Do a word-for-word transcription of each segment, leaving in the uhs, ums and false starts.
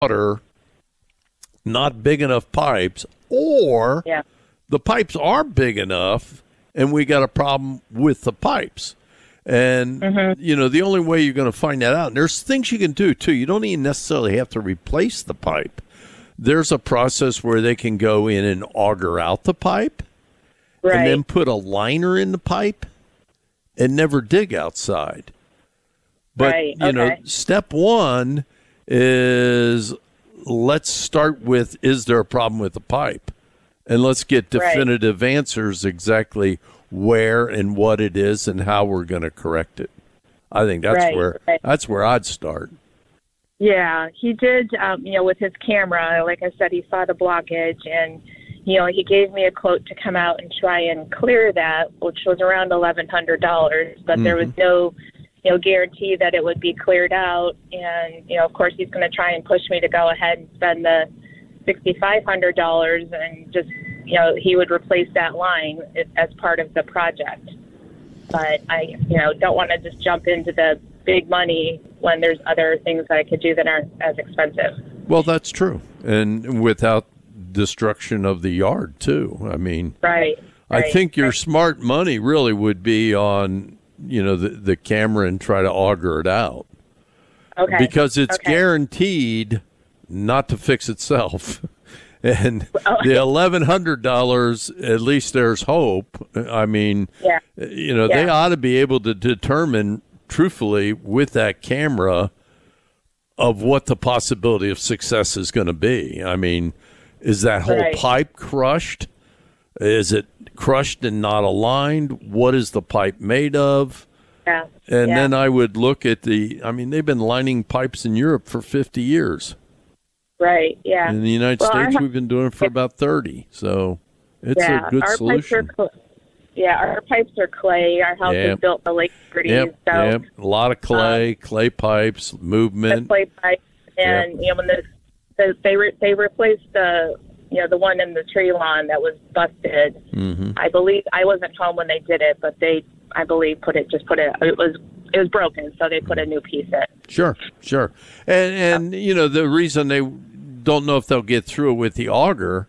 water, not big enough pipes, or yeah. the pipes are big enough and we got a problem with the pipes. And, mm-hmm. you know, the only way you're going to find that out, and there's things you can do, too. You don't even necessarily have to replace the pipe. There's a process where they can go in and auger out the pipe right. and then put a liner in the pipe and never dig outside. But, right. you okay. know, step one is let's start with, is there a problem with the pipe? And let's get definitive right. answers exactly where and what it is and how we're going to correct it. I think that's right. where right. that's where I'd start. Yeah, he did, um, you know, with his camera, like I said, he saw the blockage and, you know, he gave me a quote to come out and try and clear that, which was around eleven hundred dollars, but mm-hmm. there was no, you know, guarantee that it would be cleared out. And, you know, of course, he's going to try and push me to go ahead and spend the six thousand five hundred dollars and just, you know, he would replace that line as part of the project. But I, you know, don't want to just jump into the big money when there's other things that I could do that aren't as expensive. Well, that's true. And without destruction of the yard, too. I mean, right. I right, think your right. smart money really would be on, you know, the, the camera and try to auger it out. Okay. Because it's okay. guaranteed not to fix itself. And oh. the eleven hundred dollars, at least there's hope. I mean, yeah. you know, yeah. they ought to be able to determine, truthfully, with that camera of what the possibility of success is going to be. I mean, is that whole right. pipe crushed? Is it crushed and not aligned? What is the pipe made of? Yeah. And yeah. then I would look at the, I mean, they've been lining pipes in Europe for fifty years. Right, yeah. In the United well, States, have, we've been doing it for about thirty. So it's yeah, a good our solution. Pipes are cl- yeah, our pipes are clay. Our house yep. is built in the lake thirties. Yep, so, yep. A lot of clay, um, clay pipes, movement. The clay pipes. And, yep. you know, when the, the, they, re- they replaced the, you know, the one in the tree lawn that was busted. Mm-hmm. I believe, I wasn't home when they did it, but they, I believe, put it, just put it, it was, it was broken, so they put a new piece in. Sure, sure. And, and you know, the reason they don't know if they'll get through it with the auger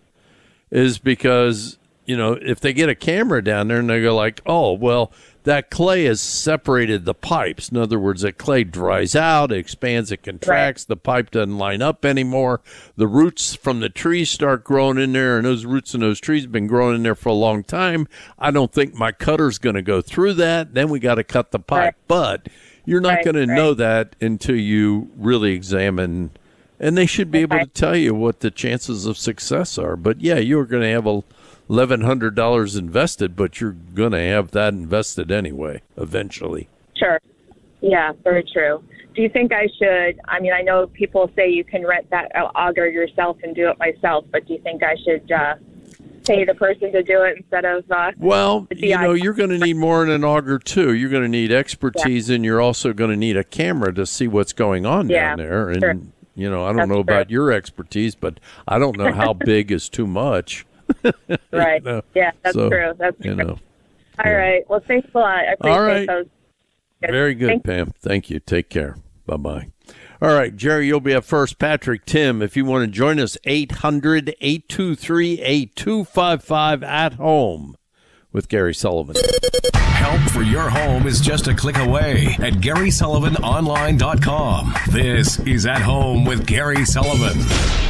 is because, you know, if they get a camera down there and they go like, oh, well, that clay has separated the pipes. In other words, that clay dries out, it expands, it contracts, right. the pipe doesn't line up anymore. The roots from the trees start growing in there, and those roots in those trees have been growing in there for a long time. I don't think my cutter's going to go through that. Then we got to cut the pipe. Right. But you're not right, going to right. know that until you really examine. And they should be able to tell you what the chances of success are. But, yeah, you're going to have a eleven hundred dollars invested, but you're going to have that invested anyway, eventually. Sure. Yeah, very true. Do you think I should, I mean, I know people say you can rent that auger yourself and do it myself, but do you think I should uh, pay the person to do it instead of uh, Well, you know, you're going to need more than an auger, too. You're going to need expertise, yeah. and you're also going to need a camera to see what's going on yeah, down there. And, sure. you know, I don't That's know true. about your expertise, but I don't know how big is too much. Right. You know? Yeah, that's so, true. That's you true. know, All yeah. right. Well, thanks a lot. I appreciate All right. those. Very good, Thanks. Pam. Thank you. Take care. Bye-bye. All right, Jerry, you'll be up first. Patrick, Tim, if you want to join us, eight hundred, eight two three, eight two five five at home with Gary Sullivan. Help for your home is just a click away at Gary Sullivan Online dot com. This is At Home with Gary Sullivan.